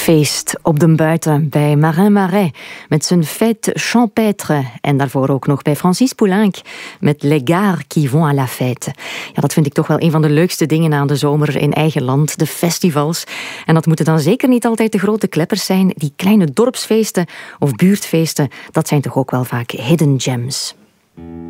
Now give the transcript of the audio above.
Feest op de buiten bij Marin Marais met zijn fête champêtre. En daarvoor ook nog bij Francis Poulenc met Les Gares qui vont à la fête. Ja, dat vind ik toch wel een van de leukste dingen aan de zomer in eigen land, de festivals. En dat moeten dan zeker niet altijd de grote kleppers zijn. Die kleine dorpsfeesten of buurtfeesten, dat zijn toch ook wel vaak hidden gems.